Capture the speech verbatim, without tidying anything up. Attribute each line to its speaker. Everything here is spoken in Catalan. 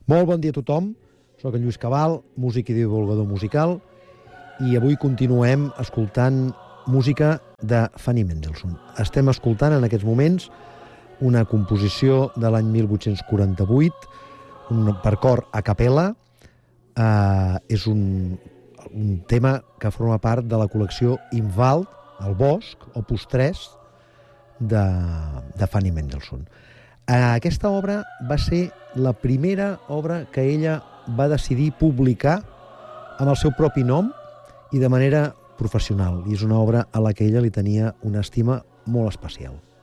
Speaker 1: Molt bon dia a tothom, soc en Lluís Cabal, músic i divulgador musical, i avui continuem escoltant música de Fanny Mendelssohn. Estem escoltant en aquests moments una composició de l'any mil vuit-cents quaranta-vuit, un per cor a capella. Eh, és un, un tema que forma part de la col·lecció Imwald, el Bosc, opus tres, de, de Fanny Mendelssohn. Aquesta obra va ser la primera obra que ella va decidir publicar amb el seu propi nom i de manera professional. I és una obra a la que ella li tenia una estima molt especial.